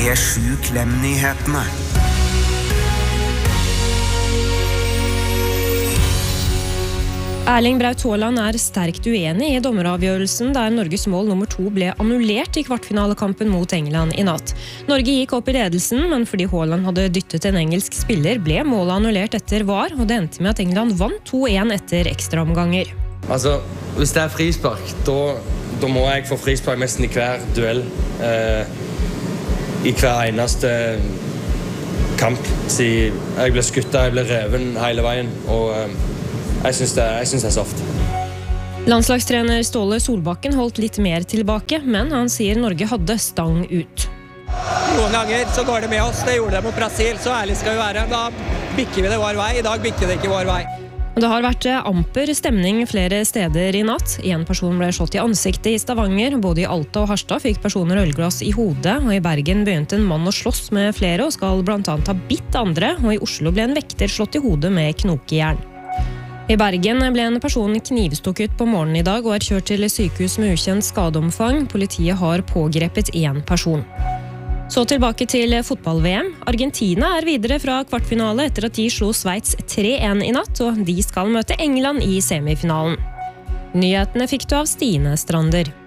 P7 Klem-nyhetene. Erling Braut Haaland sterkt uenig i dommeravgjørelsen der Norges mål nummer 2 ble annullert i kvartfinalekampen mot England i natt. Norge gikk opp i ledelsen, men fordi Haaland hadde dyttet en engelsk spiller, ble målet annullert etter VAR, og det endte med at England vant 2-1 etter ekstraomganger. Altså, hvis det frispark, da må jeg få frispark nesten i hver duell. I hver eneste kamp. Jeg ble skuttet, jeg ble reven hele veien, og jeg synes det soft. Landslagstrener Ståle Solbakken holdt litt mer tilbake, men han sier Norge hadde stang ut. Noen ganger så går det med oss, det gjorde det mot Brasil, så ærlig skal vi være. Da bikker vi det vår vei, i dag bikker det ikke vår vei. Det har vært amper stemning flere steder i natt. En person ble slått i ansiktet i Stavanger, både i Alta og Harstad fikk personer ølglass i hodet, og i Bergen begynte en mann å slåss med flere og skal blant annet ha bitt andre, og i Oslo ble en vekter slått i hodet med knokejern. I Bergen ble en person knivstukket på morgenen i dag og kjørt til sykehus med ukjent skadeomfang. Politiet har pågrepet en person. Så tilbake til fotball-VM. Argentina videre fra kvartfinale etter at de slo Sveits 3-1 i natt, og de skal møte England i semifinalen. Nyhetene fikk du av Stine Strander.